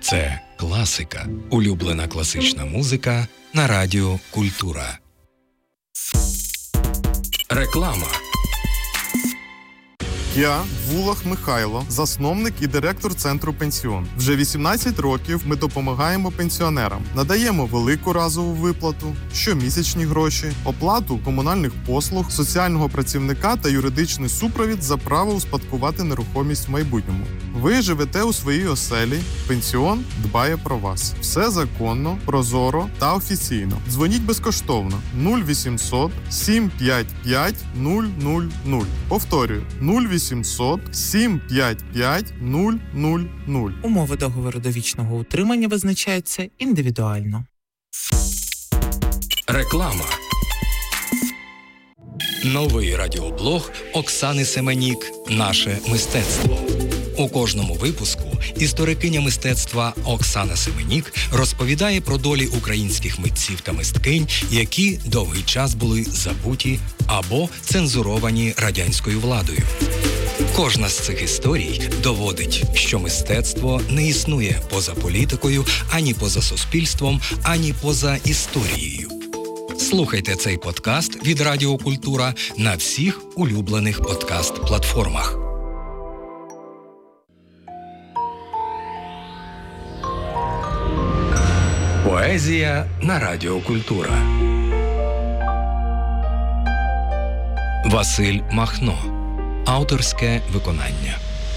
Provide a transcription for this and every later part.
Це класика. Улюблена класична музика на Радіо Культура. Реклама. Я Вулах Михайло, засновник і директор Центру Пенсіон. Вже 18 років ми допомагаємо пенсіонерам. Надаємо велику разову виплату, щомісячні гроші, оплату комунальних послуг, соціального працівника та юридичний супровід за право успадкувати нерухомість в майбутньому. Ви живете у своїй оселі, Пенсіон дбає про вас. Все законно, прозоро та офіційно. Дзвоніть безкоштовно 0800 755 000. Повторюю, 0800 755 000. Умови договору довічного утримання визначаються індивідуально. Реклама. Новий радіоблог Оксани Семенік «Наше мистецтво». У кожному випуску історикиня мистецтва Оксана Семенік розповідає про долі українських митців та мисткинь, які довгий час були забуті або цензуровані радянською владою. Кожна з цих історій доводить, що мистецтво не існує поза політикою, ані поза суспільством, ані поза історією. Слухайте цей подкаст від Радіо Культура на всіх улюблених подкаст-платформах. Поезія на Радіо Культура. Василь Махно. Авторське виконання.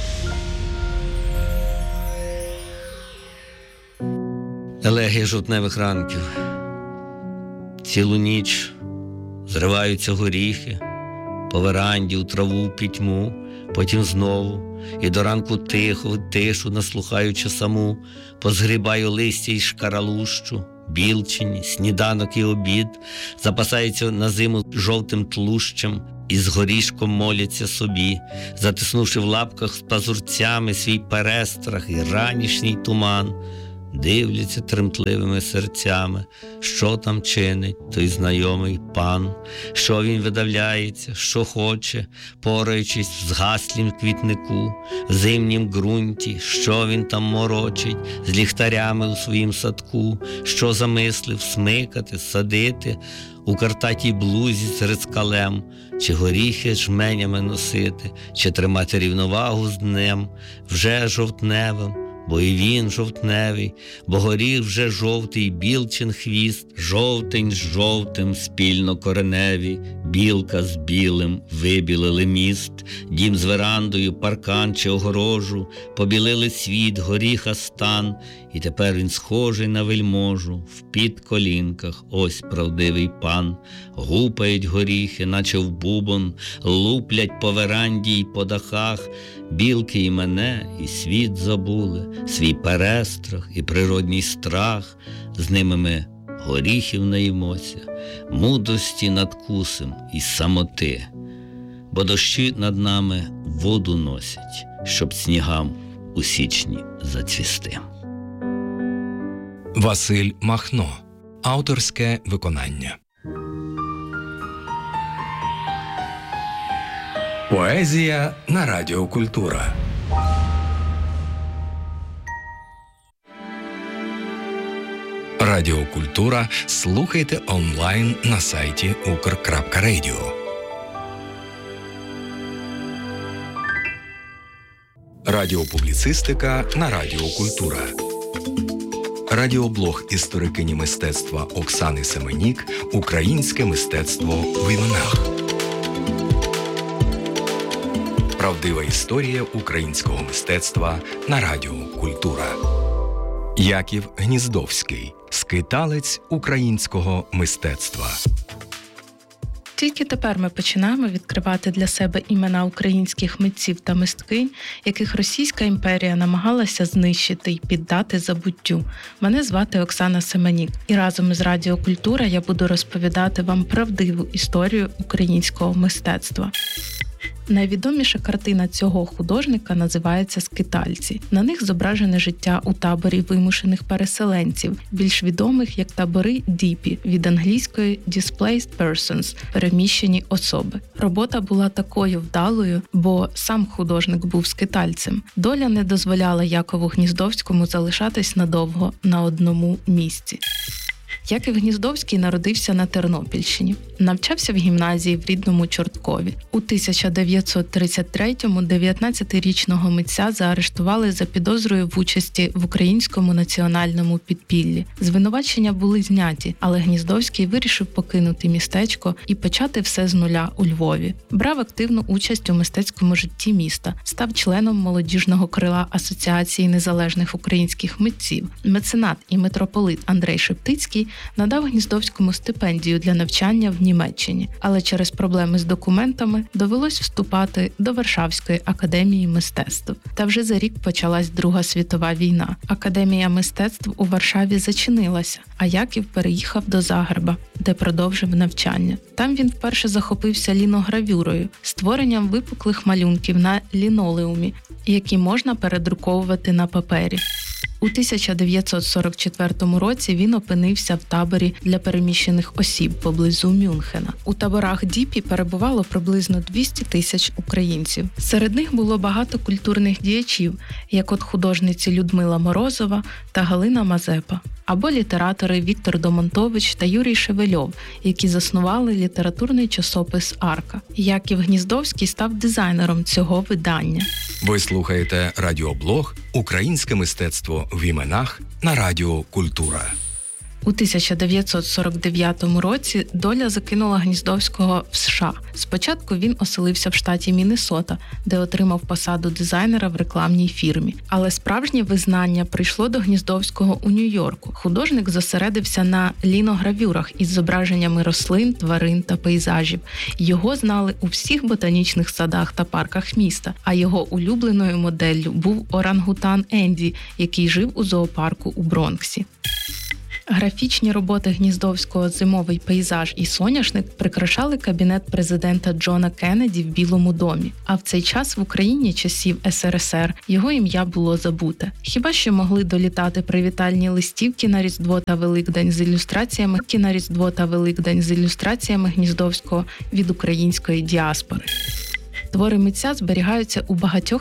Елегія жовтневих ранків. Цілу ніч зриваються горіхи, по веранді у траву пітьму, потім знову, і до ранку тихо, тишу наслухаючи саму, позгрібаю листя й шкаралущу, білчині, сніданок і обід, запасаються на зиму жовтим тлущем, і з горішком моляться собі, затиснувши в лапках з пазурцями свій перестрах і ранішній туман, дивляться тремтливими серцями, що там чинить той знайомий пан, що він видавляється, що хоче, пораючись в згаслім квітнику, зимнім ґрунті, що він там морочить з ліхтарями у своїм садку, що замислив смикати, садити у картатій блузі з рискалем, чи горіхи жменями носити, чи тримати рівновагу з днем, вже жовтневим, бо і він жовтневий, бо горіх вже жовтий, білчин хвіст, жовтень з жовтим спільно кореневі, білка з білим вибілили міст, дім з верандою, паркан чи огорожу, побілили світ, горіха стан, і тепер він схожий на вельможу, в підколінках ось правдивий пан, гупають горіхи, наче в бубон, луплять по веранді й по дахах, білки і мене, і світ забули, свій перестрах і природній страх, з ними ми горіхів наїмося, мудрості надкусим і самоти, бо дощі над нами воду носять, щоб снігам у січні зацвісти. Василь Махно. Авторське виконання. Поезія на Радіо Культура. Радіо Культура слухайте онлайн на сайті ukr.radio. Радіопубліцистика на Радіо Культура. Радіоблог історикині мистецтва Оксани Семенік «Українське мистецтво в іменах». Правдива історія українського мистецтва на Радіо Культура. Яків Гніздовський. Скиталець українського мистецтва. Тільки тепер ми починаємо відкривати для себе імена українських митців та мисткинь, яких Російська імперія намагалася знищити й піддати забуттю. Мене звати Оксана Семенік, і разом із Радіо Культура я буду розповідати вам правдиву історію українського мистецтва. Найвідоміша картина цього художника називається «Скитальці». На них зображене життя у таборі вимушених переселенців, більш відомих як табори Діпі, від англійської «displaced persons» – переміщені особи. Робота була такою вдалою, бо сам художник був скитальцем. Доля не дозволяла Якову Гніздовському залишатись надовго на одному місці. Яків Гніздовський народився на Тернопільщині. Навчався в гімназії в рідному Чорткові. У 1933-му 19-річного митця заарештували за підозрою в участі в українському національному підпіллі. Звинувачення були зняті, але Гніздовський вирішив покинути містечко і почати все з нуля у Львові. Брав активну участь у мистецькому житті міста, став членом молодіжного крила Асоціації незалежних українських митців. Меценат і митрополит Андрей Шептицький надав Гніздовському стипендію для навчання в Німеччині, але через проблеми з документами довелось вступати до Варшавської академії мистецтв. Та вже за рік почалась Друга світова війна. Академія мистецтв у Варшаві зачинилася, а Яків переїхав до Загреба, де продовжив навчання. Там він вперше захопився ліногравюрою, створенням випуклих малюнків на лінолеумі, які можна передруковувати на папері. У 1944 році він опинився в таборі для переміщених осіб поблизу Мюнхена. У таборах Діпі перебувало приблизно 200 тисяч українців. Серед них було багато культурних діячів, як от художниці Людмила Морозова та Галина Мазепа, або літератори Віктор Домонтович та Юрій Шевельов, які заснували літературний часопис «Арка». Яків Гніздовський став дизайнером цього видання. Ви слухаєте радіоблог «Українське мистецтво в іменах» на Радіо Культура. У 1949 році доля закинула Гніздовського в США. Спочатку він оселився в штаті Міннесота, де отримав посаду дизайнера в рекламній фірмі. Але справжнє визнання прийшло до Гніздовського у Нью-Йорку. Художник зосередився на ліногравюрах із зображеннями рослин, тварин та пейзажів. Його знали у всіх ботанічних садах та парках міста, а його улюбленою моделлю був орангутан Енді, який жив у зоопарку у Бронксі. Графічні роботи Гніздовського «Зимовий пейзаж» і «Соняшник» прикрашали кабінет президента Джона Кеннеді в Білому домі. А в цей час в Україні часів СРСР його ім'я було забуте. Хіба що могли долітати привітальні листівки на Різдво та Великдень з ілюстраціями Гніздовського від української діаспори. Твори митця зберігаються у багатьох